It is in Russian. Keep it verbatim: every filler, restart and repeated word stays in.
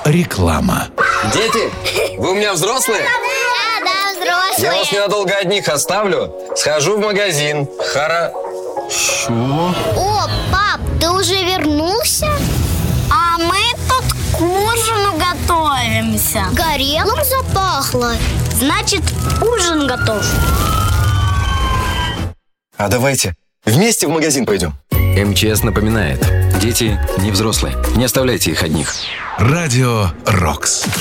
Реклама. Дети, вы у меня взрослые? Да, да, взрослые. Я вас ненадолго одних оставлю. Схожу в магазин. Хорошо. О, пап, ты уже вернулся? А мы тут к ужину готовимся. Горелым запахло. Значит, ужин готов. А давайте вместе в магазин пойдем. эм че эс напоминает: дети не взрослые. Не оставляйте их одних. Радио «Рокс».